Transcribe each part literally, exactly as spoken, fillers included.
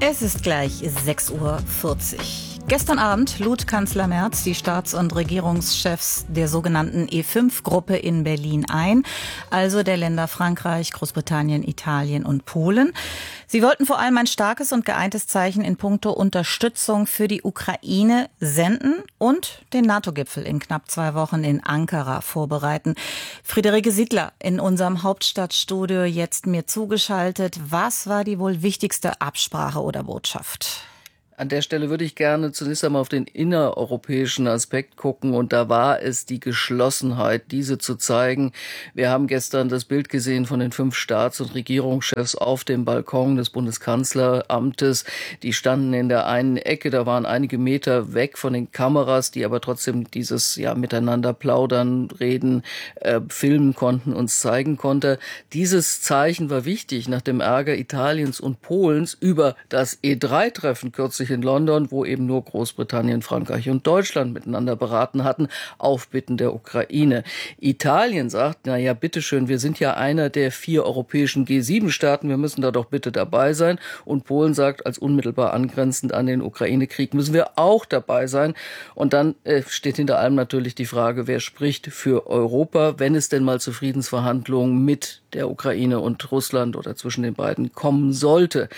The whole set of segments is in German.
Es ist gleich sechs Uhr vierzig. Gestern Abend lud Kanzler Merz die Staats- und Regierungschefs der sogenannten E fünf Gruppe in Berlin ein, also der Länder Frankreich, Großbritannien, Italien und Polen. Sie wollten vor allem ein starkes und geeintes Zeichen in puncto Unterstützung für die Ukraine senden und den NATO-Gipfel in knapp zwei Wochen in Ankara vorbereiten. Friederike Siedler in unserem Hauptstadtstudio jetzt mir zugeschaltet. Was war die wohl wichtigste Absprache oder Botschaft? An der Stelle würde ich gerne zunächst einmal auf den innereuropäischen Aspekt gucken. Und da war es die Geschlossenheit, diese zu zeigen. Wir haben gestern das Bild gesehen von den fünf Staats- und Regierungschefs auf dem Balkon des Bundeskanzleramtes. Die standen in der einen Ecke, da waren einige Meter weg von den Kameras, die aber trotzdem dieses ja miteinander plaudern, reden, äh, filmen konnten, uns zeigen konnte. Dieses Zeichen war wichtig nach dem Ärger Italiens und Polens über das E drei Treffen kürzlich in London, wo eben nur Großbritannien, Frankreich und Deutschland miteinander beraten hatten, auf Bitten der Ukraine. Italien sagt, na ja, bitteschön, wir sind ja einer der vier europäischen G sieben Staaten, wir müssen da doch bitte dabei sein. Und Polen sagt, als unmittelbar angrenzend an den Ukraine-Krieg müssen wir auch dabei sein. Und dann äh, steht hinter allem natürlich die Frage, wer spricht für Europa, wenn es denn mal zu Friedensverhandlungen mit der Ukraine und Russland oder zwischen den beiden kommen sollte.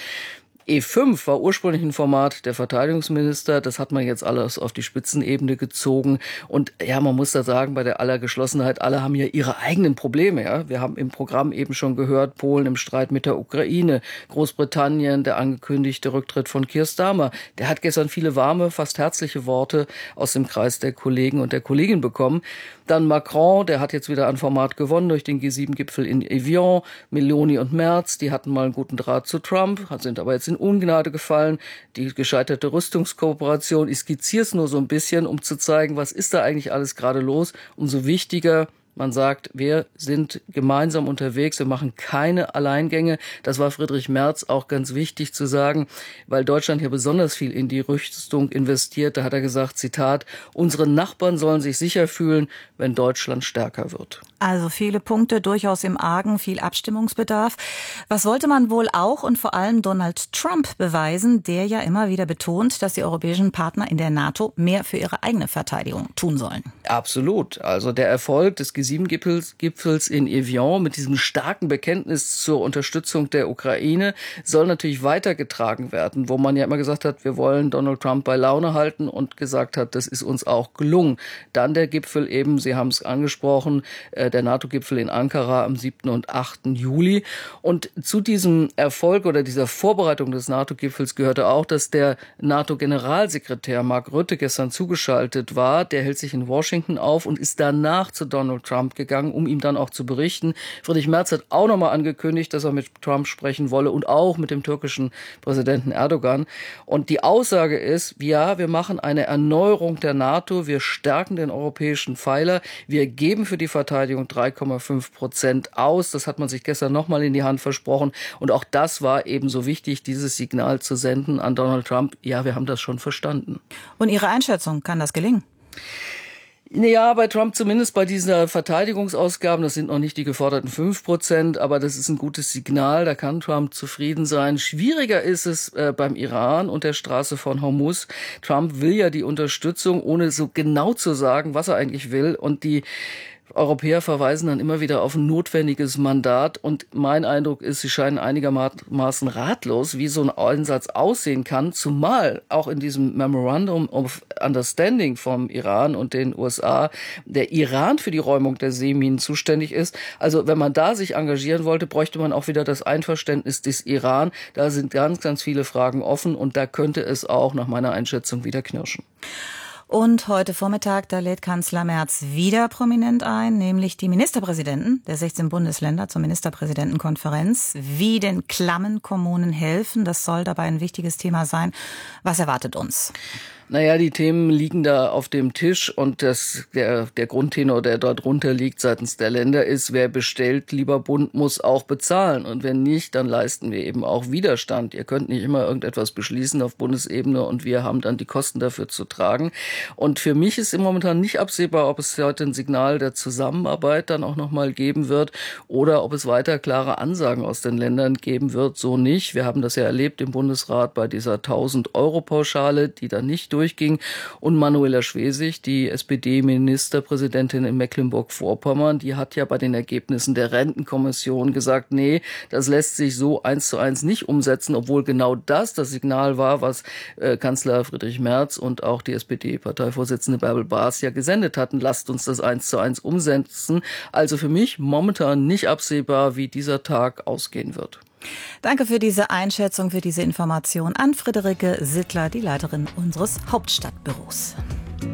E fünf war ursprünglich ein Format der Verteidigungsminister. Das hat man jetzt alles auf die Spitzenebene gezogen. Und ja, man muss da sagen, bei der aller Geschlossenheit, alle haben ja ihre eigenen Probleme. Ja, wir haben im Programm eben schon gehört, Polen im Streit mit der Ukraine, Großbritannien, der angekündigte Rücktritt von Keir Starmer. Der hat gestern viele warme, fast herzliche Worte aus dem Kreis der Kollegen und der Kollegin bekommen. Dann Macron, der hat jetzt wieder ein Format gewonnen durch den G sieben Gipfel in Evian. Meloni und Merz, die hatten mal einen guten Draht zu Trump, sind aber jetzt in Ungnade gefallen. Die gescheiterte Rüstungskooperation, ich skizziere es nur so ein bisschen, um zu zeigen, was ist da eigentlich alles gerade los. Umso wichtiger, man sagt, wir sind gemeinsam unterwegs, wir machen keine Alleingänge. Das war Friedrich Merz auch ganz wichtig zu sagen, weil Deutschland hier besonders viel in die Rüstung investiert. Da hat er gesagt, Zitat, unsere Nachbarn sollen sich sicher fühlen, wenn Deutschland stärker wird. Also viele Punkte durchaus im Argen, viel Abstimmungsbedarf. Was wollte man wohl auch und vor allem Donald Trump beweisen, der ja immer wieder betont, dass die europäischen Partner in der NATO mehr für ihre eigene Verteidigung tun sollen? Absolut. Also der Erfolg des G sieben Gipfels, Gipfels in Evian mit diesem starken Bekenntnis zur Unterstützung der Ukraine soll natürlich weitergetragen werden, wo man ja immer gesagt hat, wir wollen Donald Trump bei Laune halten und gesagt hat, das ist uns auch gelungen. Dann der Gipfel eben, Sie haben es angesprochen, der NATO-Gipfel in Ankara am siebten und achten Juli. Und zu diesem Erfolg oder dieser Vorbereitung des NATO-Gipfels gehörte auch, dass der NATO-Generalsekretär Mark Rutte gestern zugeschaltet war. Der hält sich in Washington auf und ist danach zu Donald Trump gegangen, um ihm dann auch zu berichten. Friedrich Merz hat auch nochmal angekündigt, dass er mit Trump sprechen wolle und auch mit dem türkischen Präsidenten Erdogan. Und die Aussage ist, ja, wir machen eine Erneuerung der NATO, wir stärken den europäischen Pfeiler, wir geben für die Verteidigung drei Komma fünf Prozent aus. Das hat man sich gestern nochmal in die Hand versprochen. Und auch das war eben so wichtig, dieses Signal zu senden an Donald Trump. Ja, wir haben das schon verstanden. Und Ihre Einschätzung, kann das gelingen? Ja, bei Trump zumindest bei dieser Verteidigungsausgaben, das sind noch nicht die geforderten fünf Prozent, aber das ist ein gutes Signal, da kann Trump zufrieden sein. Schwieriger ist es äh, beim Iran und der Straße von Hormuz. Trump will ja die Unterstützung, ohne so genau zu sagen, was er eigentlich will, und die Europäer verweisen dann immer wieder auf ein notwendiges Mandat, und mein Eindruck ist, sie scheinen einigermaßen ratlos, wie so ein Einsatz aussehen kann, zumal auch in diesem Memorandum of Understanding vom Iran und den U S A der Iran für die Räumung der Seeminen zuständig ist. Also wenn man da sich engagieren wollte, bräuchte man auch wieder das Einverständnis des Iran. Da sind ganz, ganz viele Fragen offen, und da könnte es auch nach meiner Einschätzung wieder knirschen. Und heute Vormittag, da lädt Kanzler Merz wieder prominent ein, nämlich die Ministerpräsidenten der sechzehn Bundesländer zur Ministerpräsidentenkonferenz. Wie den klammen Kommunen helfen, das soll dabei ein wichtiges Thema sein. Was erwartet uns? Naja, die Themen liegen da auf dem Tisch und das, der, der Grundtenor, der dort drunter liegt seitens der Länder ist, wer bestellt, lieber Bund, muss auch bezahlen. Und wenn nicht, dann leisten wir eben auch Widerstand. Ihr könnt nicht immer irgendetwas beschließen auf Bundesebene und wir haben dann die Kosten dafür zu tragen. Und für mich ist im Momentan nicht absehbar, ob es heute ein Signal der Zusammenarbeit dann auch nochmal geben wird oder ob es weiter klare Ansagen aus den Ländern geben wird. So nicht. Wir haben das ja erlebt im Bundesrat bei dieser tausend-Euro-Pauschale, die dann nicht durchging. Und Manuela Schwesig, die S P D-Ministerpräsidentin in Mecklenburg-Vorpommern, die hat ja bei den Ergebnissen der Rentenkommission gesagt, nee, das lässt sich so eins zu eins nicht umsetzen, obwohl genau das das Signal war, was äh, Kanzler Friedrich Merz und auch die S P D-Parteivorsitzende Bärbel Baas ja gesendet hatten. Lasst uns das eins zu eins umsetzen. Also für mich momentan nicht absehbar, wie dieser Tag ausgehen wird. Danke für diese Einschätzung, für diese Information an Friederike Sittler, die Leiterin unseres Hauptstadtbüros.